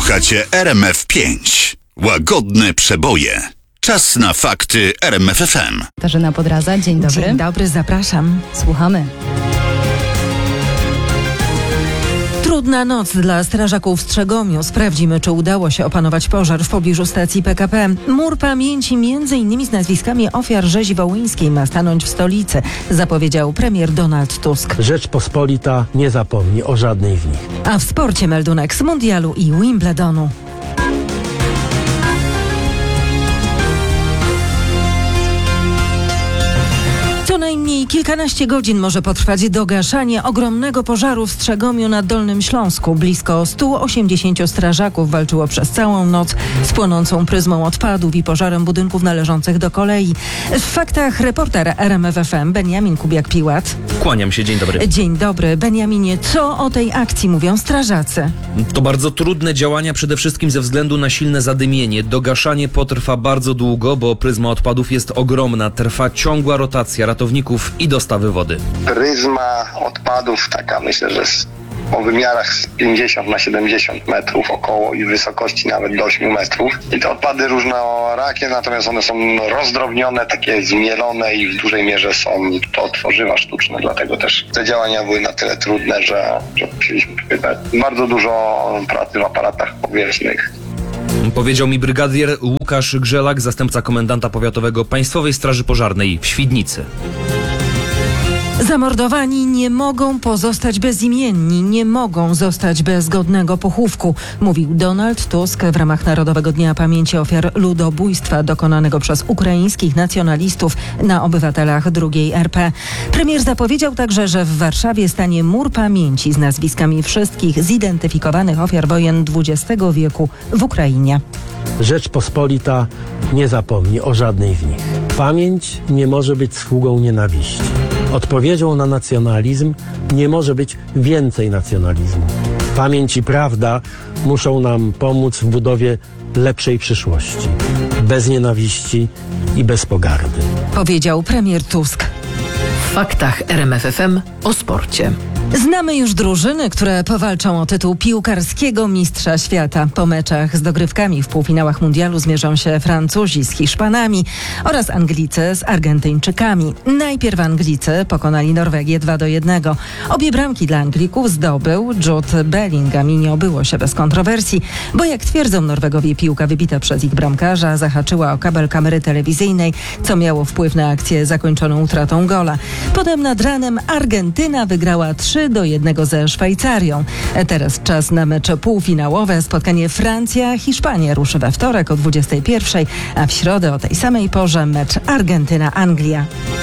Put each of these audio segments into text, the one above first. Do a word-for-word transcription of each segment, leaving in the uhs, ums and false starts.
Słuchacie R M F pięć. Łagodne przeboje. Czas na fakty R M F F M. Katarzyna Podradza, dzień dobry. Dzień dobry, zapraszam. Słuchamy. Trudna noc dla strażaków w Strzegomiu. Sprawdzimy, czy udało się opanować pożar w pobliżu stacji P K P. Mur pamięci między innymi z nazwiskami ofiar rzezi wołyńskiej ma stanąć w stolicy, zapowiedział premier Donald Tusk. Rzeczpospolita nie zapomni o żadnej z nich. A w sporcie meldunek z mundialu i Wimbledonu. Co najmniej kilkanaście godzin może potrwać dogaszanie ogromnego pożaru w Strzegomiu na Dolnym Śląsku. Blisko stu osiemdziesięciu strażaków walczyło przez całą noc z płonącą pryzmą odpadów i pożarem budynków należących do kolei. W faktach reporter R M F F M Beniamin Kubiak-Piłat. Kłaniam się, dzień dobry. Dzień dobry. Beniaminie, co o tej akcji mówią strażacy? To bardzo trudne działania, przede wszystkim ze względu na silne zadymienie. Dogaszanie potrwa bardzo długo, bo pryzma odpadów jest ogromna. Trwa ciągła rotacja ratowników i dostawy wody. Pryzma odpadów taka, myślę, że z, o wymiarach z pięćdziesiąt na siedemdziesiąt metrów około i wysokości nawet do ośmiu metrów. I te odpady różnorakie, natomiast one są rozdrobnione, takie zmielone i w dużej mierze są to tworzywa sztuczne. Dlatego też te działania były na tyle trudne, że, że musieliśmy wydać bardzo dużo pracy w aparatach powietrznych. Powiedział mi brygadier Łukasz Grzelak, zastępca komendanta powiatowego Państwowej Straży Pożarnej w Świdnicy. Zamordowani nie mogą pozostać bezimienni, nie mogą zostać bez godnego pochówku, mówił Donald Tusk w ramach Narodowego Dnia Pamięci Ofiar Ludobójstwa dokonanego przez ukraińskich nacjonalistów na obywatelach drugiej R P. Premier zapowiedział także, że w Warszawie stanie mur pamięci z nazwiskami wszystkich zidentyfikowanych ofiar wojen dwudziestego wieku w Ukrainie. Rzeczpospolita nie zapomni o żadnej z nich. Pamięć nie może być sługą nienawiści. Odpowiedzią na nacjonalizm nie może być więcej nacjonalizmu. Pamięć i prawda muszą nam pomóc w budowie lepszej przyszłości. Bez nienawiści i bez pogardy. Powiedział premier Tusk. W faktach R M F F M o sporcie. Znamy już drużyny, które powalczą o tytuł piłkarskiego mistrza świata. Po meczach z dogrywkami w półfinałach mundialu zmierzą się Francuzi z Hiszpanami oraz Anglicy z Argentyńczykami. Najpierw Anglicy pokonali Norwegię dwa do jednego. Obie bramki dla Anglików zdobył Jude Bellingham i nie obyło się bez kontrowersji, bo jak twierdzą Norwegowie, piłka wybita przez ich bramkarza zahaczyła o kabel kamery telewizyjnej, co miało wpływ na akcję zakończoną utratą gola. Potem nad ranem Argentyna wygrała trzy do jednego ze Szwajcarią. Teraz czas na mecze półfinałowe. Spotkanie Francja-Hiszpania ruszy we wtorek o dwudziestej pierwszej, a w środę o tej samej porze mecz Argentyna-Anglia.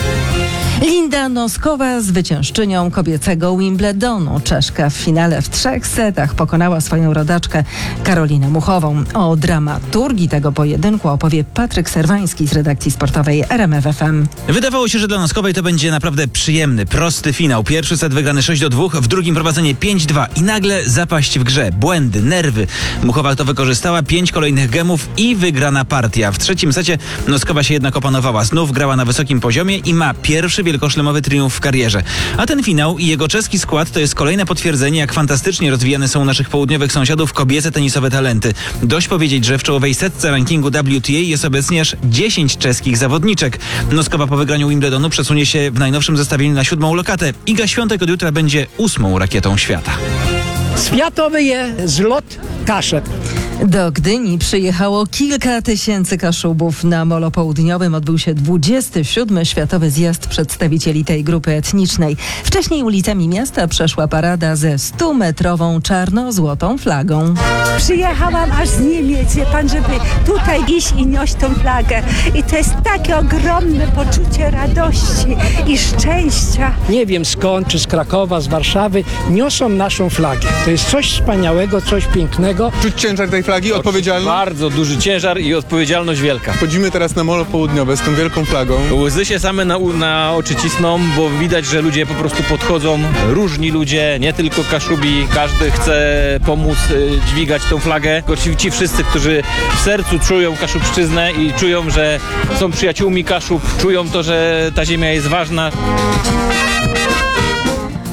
Linda Noskowa, zwyciężczynią kobiecego Wimbledonu. Czeszka w finale w trzech setach pokonała swoją rodaczkę Karolinę Muchową. O dramaturgii tego pojedynku opowie Patryk Serwański z redakcji sportowej R M F F M. Wydawało się, że dla Noskowej to będzie naprawdę przyjemny, prosty finał. Pierwszy set wygrany sześć do dwóch, w drugim prowadzenie pięć dwa i nagle zapaść w grze, błędy, nerwy. Muchowa to wykorzystała, pięć kolejnych gemów i wygrana partia. W trzecim secie Noskowa się jednak opanowała. Znów grała na wysokim poziomie i ma pierwszy wielkoszlemowy triumf w karierze. A ten finał i jego czeski skład to jest kolejne potwierdzenie, jak fantastycznie rozwijane są u naszych południowych sąsiadów kobiece tenisowe talenty. Dość powiedzieć, że w czołowej setce rankingu W T A jest obecnie aż dziesięć czeskich zawodniczek. Noskowa po wygraniu Wimbledonu przesunie się w najnowszym zestawieniu na siódmą lokatę. Iga Świątek od jutra będzie ósmą rakietą świata. Światowy jest zlot kaszek. Do Gdyni przyjechało kilka tysięcy Kaszubów. Na Molo Południowym odbył się dwudziesty siódmy Światowy Zjazd Przedstawicieli tej grupy etnicznej. Wcześniej ulicami miasta przeszła parada ze stumetrową czarno-złotą flagą. Przyjechałam aż z Niemiec, wie pan, żeby tutaj iść i nieść tą flagę. I to jest takie ogromne poczucie radości i szczęścia. Nie wiem skąd, czy z Krakowa, z Warszawy, niosą naszą flagę. To jest coś wspaniałego, coś pięknego. Czuć ciężar tej flagi, odpowiedzialność? Bardzo duży ciężar i odpowiedzialność wielka. Wchodzimy teraz na Molo Południowe z tą wielką flagą. Łzy się same na, na oczy cisną, bo widać, że ludzie po prostu podchodzą, różni ludzie, nie tylko Kaszubi, każdy chce pomóc y, dźwigać tą flagę. Oczywiście ci wszyscy, którzy w sercu czują Kaszubszczyznę i czują, że są przyjaciółmi Kaszub, czują to, że ta ziemia jest ważna.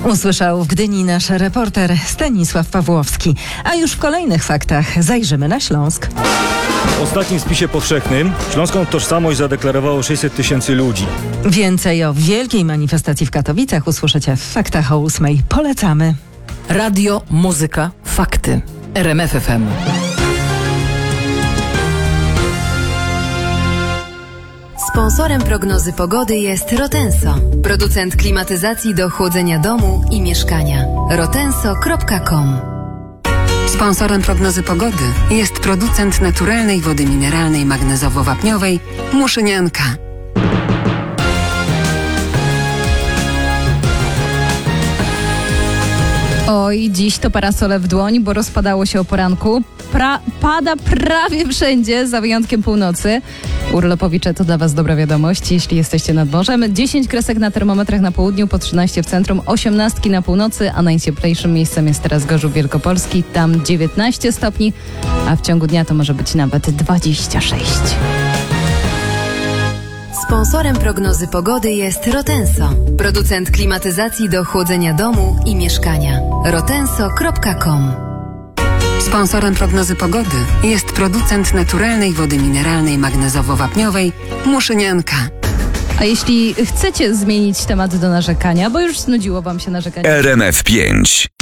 Usłyszał w Gdyni nasz reporter Stanisław Pawłowski. A już w kolejnych faktach zajrzymy na Śląsk. W ostatnim spisie powszechnym śląską tożsamość zadeklarowało sześćset tysięcy ludzi. Więcej o wielkiej manifestacji w Katowicach usłyszycie w faktach o ósmej. Polecamy. Radio, muzyka, fakty. R M F F M. Sponsorem prognozy pogody jest Rotenso, producent klimatyzacji do chłodzenia domu i mieszkania. rotenso kropka com. Sponsorem prognozy pogody jest producent naturalnej wody mineralnej magnezowo-wapniowej Muszynianka. Oj, dziś to parasole w dłoń, bo rozpadało się o poranku. Pra- pada prawie wszędzie, za wyjątkiem północy. Urlopowicze, to dla Was dobra wiadomość, jeśli jesteście nad morzem. dziesięć kresek na termometrach na południu, po trzynaście w centrum, osiemnaście na północy, a najcieplejszym miejscem jest teraz Gorzów Wielkopolski, tam dziewiętnaście stopni, a w ciągu dnia to może być nawet dwadzieścia sześć. Sponsorem prognozy pogody jest Rotenso, producent klimatyzacji do chłodzenia domu i mieszkania. rotenso kropka com. Sponsorem prognozy pogody jest producent naturalnej wody mineralnej magnezowo-wapniowej Muszynianka. A jeśli chcecie zmienić temat do narzekania, bo już znudziło Wam się narzekanie... R M F pięć.